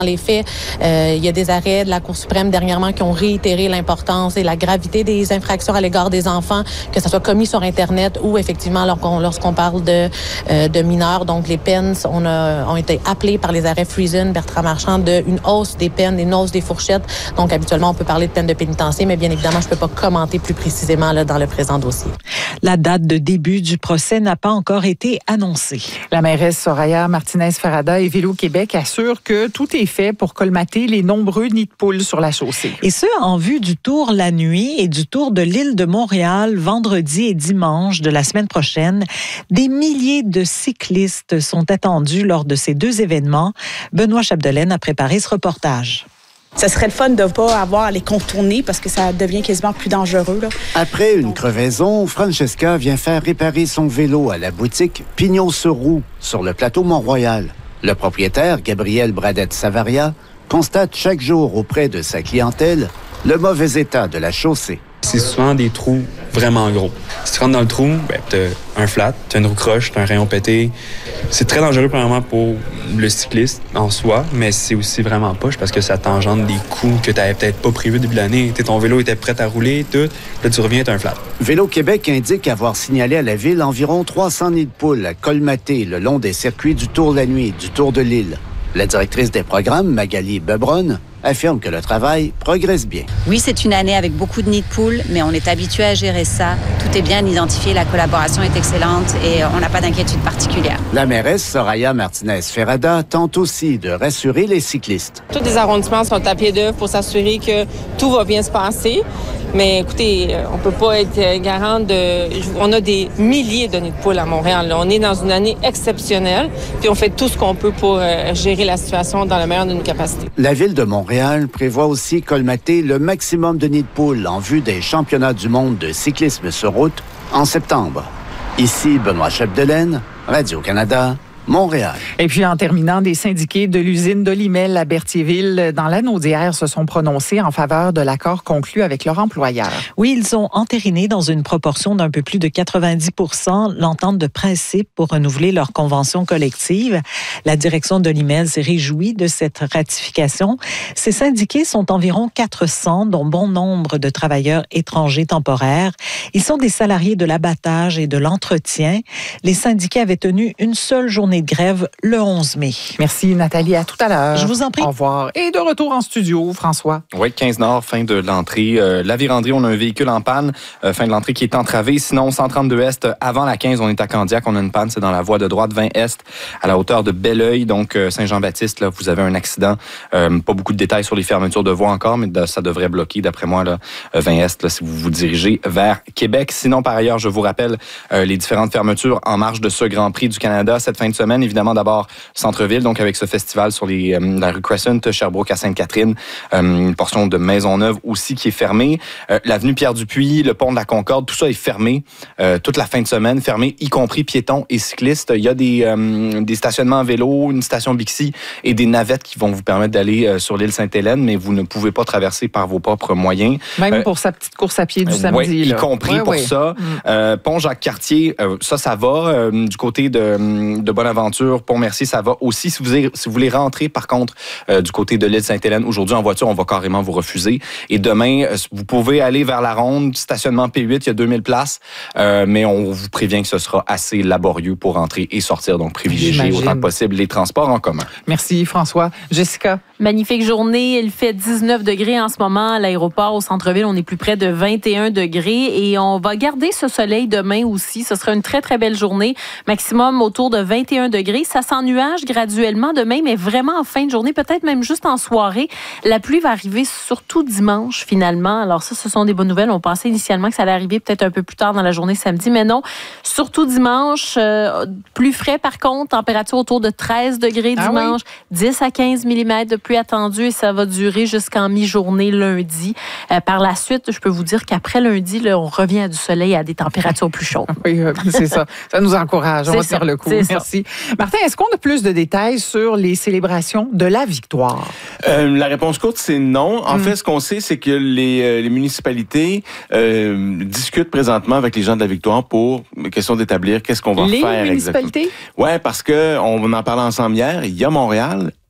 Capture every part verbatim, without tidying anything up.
Dans les faits, euh, il y a des arrêts de la Cour suprême dernièrement qui ont réitéré l'importance et la gravité des infractions à l'égard des enfants, que ça soit commis sur Internet ou effectivement lorsqu'on, lorsqu'on parle de, euh, de mineurs. Donc, les peines on a, ont été appelées par les arrêts Friesen, Bertrand Marchand, d'une hausse des peines, une hausse des fourchettes. Donc, habituellement, on peut parler de peine de pénitencier, mais bien évidemment, je ne peux pas commenter plus précisément là, dans le présent dossier. La date de début du procès n'a pas encore été annoncée. La mairesse Soraya Martinez-Ferrada et Vélo Québec assurent que tout est fait pour colmater les nombreux nids de poules sur la chaussée. Et ce, en vue du tour la nuit et du tour de l'île de Montréal vendredi et dimanche de la semaine prochaine. Des milliers de cyclistes sont attendus lors de ces deux événements. Benoît Chapdelaine a préparé ce reportage. Ça serait le fun de ne pas avoir à les contourner parce que ça devient quasiment plus dangereux. Là. Après une crevaison, Francesca vient faire réparer son vélo à la boutique Pignon-sur-Roue sur le plateau Mont-Royal. Le propriétaire, Gabriel Bradette-Savaria, constate chaque jour auprès de sa clientèle le mauvais état de la chaussée. C'est souvent des trous vraiment gros. Si tu rentres dans le trou, ben, t'as un flat, t'as une roue croche, t'as un rayon pété. C'est très dangereux, premièrement, pour le cycliste en soi, mais c'est aussi vraiment poche parce que ça t'engendre des coups que t'avais peut-être pas prévus début de l'année. T'sais, ton vélo était prêt à rouler, tout. Là, tu reviens, t'as un flat. Vélo Québec indique avoir signalé à la ville environ trois cents nids de poules à colmater le long des circuits du Tour la nuit, du Tour de l'île. La directrice des programmes, Magali Bebron, affirme que le travail progresse bien. Oui, c'est une année avec beaucoup de nids de poules, mais on est habitué à gérer ça. Tout est bien identifié, la collaboration est excellente et on n'a pas d'inquiétude particulière. La mairesse Soraya Martinez-Ferrada tente aussi de rassurer les cyclistes. Tous les arrondissements sont à pied d'œuvre pour s'assurer que tout va bien se passer. Mais écoutez, on peut pas être garant de... On a des milliers de nids de poules à Montréal. Là. On est dans une année exceptionnelle, puis on fait tout ce qu'on peut pour euh, gérer la situation dans le meilleur de nos capacités. La ville de Montréal prévoit aussi colmater le maximum de nids de poules en vue des championnats du monde de cyclisme sur route en septembre. Ici Benoît Chapdelaine, Radio-Canada, Montréal. Et puis, en terminant, des syndiqués de l'usine d'Olimel à Berthierville, dans l'Anaudière, se sont prononcés en faveur de l'accord conclu avec leur employeur. Oui, ils ont entériné dans une proportion d'un peu plus de quatre-vingt-dix pour cent l'entente de principe pour renouveler leur convention collective. La direction d'Olimel s'est réjouie de cette ratification. Ces syndiqués sont environ quatre cents, dont bon nombre de travailleurs étrangers temporaires. Ils sont des salariés de l'abattage et de l'entretien. Les syndiqués avaient tenu une seule journée de grève le onze mai. Merci Nathalie, à tout à l'heure. Je vous en prie. Au revoir. Et de retour en studio, François. Oui, quinze Nord, fin de l'entrée. Euh, la Vérandrie, on a un véhicule en panne, euh, fin de l'entrée qui est entravée. Sinon, cent trente-deux Est, avant la quinze, on est à Candiac, on a une panne, c'est dans la voie de droite, vingt Est, à la hauteur de Belleuil, donc euh, Saint-Jean-Baptiste, là, vous avez un accident. Euh, pas beaucoup de détails sur les fermetures de voies encore, mais de, ça devrait bloquer, d'après moi, là, vingt Est, là, si vous vous dirigez vers Québec. Sinon, par ailleurs, je vous rappelle euh, les différentes fermetures en marge de ce Grand Prix du Canada cette fin de semaine. Évidemment, d'abord, centre-ville, donc avec ce festival sur les, euh, la rue Crescent, Sherbrooke à Sainte-Catherine, euh, une portion de Maisonneuve aussi qui est fermée. Euh, l'avenue Pierre-Dupuis, le pont de la Concorde, tout ça est fermé euh, toute la fin de semaine, fermé, y compris piétons et cyclistes. Il y a des, euh, des stationnements à vélo, une station Bixi et des navettes qui vont vous permettre d'aller euh, sur l'île Sainte-Hélène, mais vous ne pouvez pas traverser par vos propres moyens. Même euh, pour sa petite course à pied du euh, samedi. Oui, y là. compris ouais, pour ouais. ça. Mm. Euh, pont Jacques-Cartier, euh, ça, ça va. Euh, du côté de, de Bonaventure, Pont-Mercier, ça va aussi. Si vous, si vous voulez rentrer, par contre, euh, du côté de l'île Sainte-Hélène, aujourd'hui en voiture, on va carrément vous refuser. Et demain, euh, vous pouvez aller vers la Ronde, stationnement P huit, il y a deux mille places, euh, mais on vous prévient que ce sera assez laborieux pour entrer et sortir. Donc, privilégiez autant que possible les transports en commun. Merci, François. Jessica? Magnifique journée. Il fait dix-neuf degrés en ce moment à l'aéroport, au centre-ville. On est plus près de vingt et un degrés et on va garder ce soleil demain aussi. Ce sera une très, très belle journée. Maximum autour de vingt et un degrés. Ça s'ennuage graduellement demain, mais vraiment en fin de journée, peut-être même juste en soirée. La pluie va arriver surtout dimanche, finalement. Alors ça, ce sont des bonnes nouvelles. On pensait initialement que ça allait arriver peut-être un peu plus tard dans la journée samedi, mais non. Surtout dimanche. Euh, plus frais, par contre. Température autour de treize degrés ah dimanche. Oui? dix à quinze millimètres de pluie attendue et ça va durer jusqu'en mi-journée lundi. Euh, par la suite, je peux vous dire qu'après lundi, là, on revient à du soleil à des températures plus chaudes. Oui, c'est ça. Ça nous encourage. On c'est va ça, faire le coup. Merci. Ça. Martin, est-ce qu'on a plus de détails sur les célébrations de la victoire? Euh, la réponse courte, c'est non. En mm. fait, ce qu'on sait, c'est que les, euh, les municipalités euh, discutent présentement avec les gens de la victoire pour question d'établir qu'est-ce qu'on va les faire municipalités? exactement. Ouais, parce que on en parlait ensemble hier. Il y a Montréal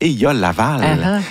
et il y a Laval. Uh-huh.